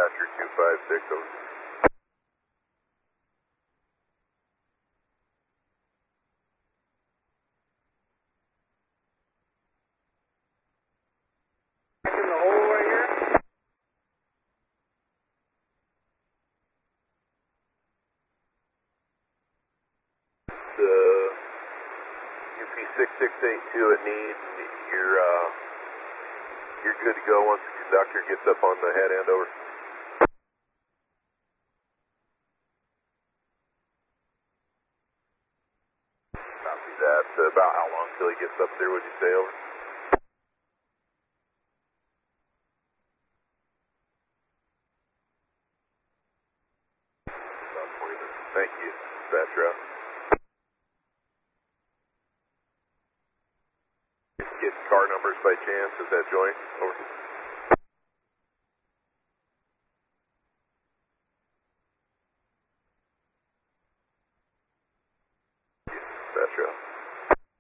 dispatcher 256 over. In the hole right here? The UP6682 at need, you're good to go once the conductor gets up on the head end over. Copy that. About how long till he gets up there, would you say, over? About 20 minutes. Thank you, dispatcher out. Get car numbers by chance at that joint, over. Dispatcher out.